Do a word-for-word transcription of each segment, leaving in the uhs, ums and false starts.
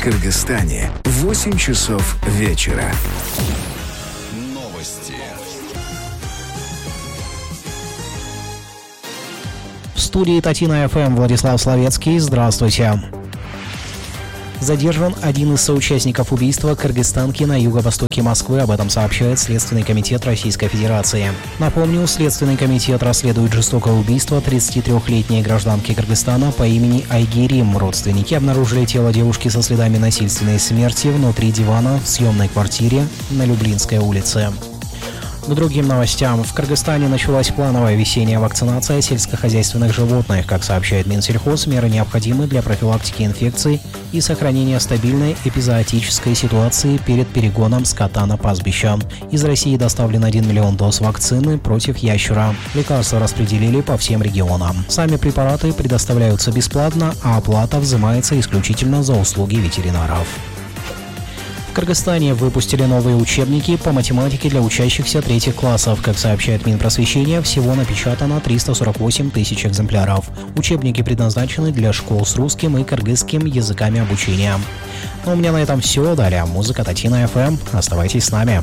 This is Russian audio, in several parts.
Кыргызстане в восемь часов вечера. Новости. В студии Татина эф эм Владислав Словецкий. Здравствуйте. Задержан один из соучастников убийства кыргызстанки на юго-востоке Москвы. Об этом сообщает Следственный комитет Российской Федерации. Напомню, Следственный комитет расследует жестокое убийство тридцатитрёхлетней гражданки Кыргызстана по имени Айгерим. Родственники обнаружили тело девушки со следами насильственной смерти внутри дивана в съемной квартире на Люблинской улице. К другим новостям. В Кыргызстане началась плановая весенняя вакцинация сельскохозяйственных животных. Как сообщает Минсельхоз, меры необходимы для профилактики инфекций и сохранения стабильной эпизоотической ситуации перед перегоном скота на пастбище. Из России доставлен один миллион доз вакцины против ящера. Лекарства распределили по всем регионам. Сами препараты предоставляются бесплатно, а оплата взимается исключительно за услуги ветеринаров. В Кыргызстане выпустили новые учебники по математике для учащихся третьих классов. Как сообщает Минпросвещение, всего напечатано триста сорок восемь тысяч экземпляров. Учебники предназначены для школ с русским и кыргызским языками обучения. Ну, у меня на этом все. Далее музыка Татина эф эм. Оставайтесь с нами.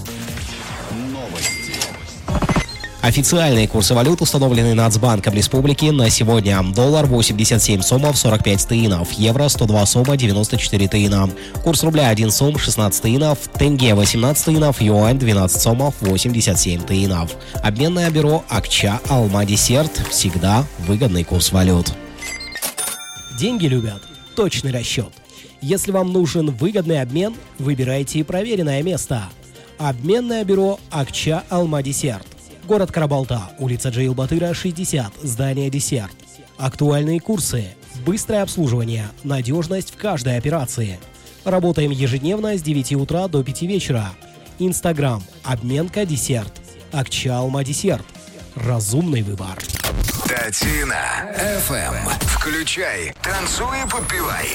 Официальные курсы валют установлены Нацбанком Республики на сегодня. Доллар восемьдесят семь сомов сорок пять тыинов, евро сто два сома девяносто четыре тыина. Курс рубля один сом шестнадцать тыинов, тенге восемнадцать тыинов, юань двенадцать сомов восемьдесят семь тыинов. Обменное бюро Акча Алма-Десерт. Всегда выгодный курс валют. Деньги любят точный расчет. Если вам нужен выгодный обмен, выбирайте проверенное место. Обменное бюро Акча Алма-Десерт. Город Карабалта, улица Джейлбатыра, шестьдесят, здание «Десерт». Актуальные курсы, быстрое обслуживание, надежность в каждой операции. Работаем ежедневно с девяти утра до пяти вечера. Инстаграм, обменка «Десерт». Акча Алма-Десерт. Разумный выбор. Татина эф эм. Включай, танцуй и подпевай.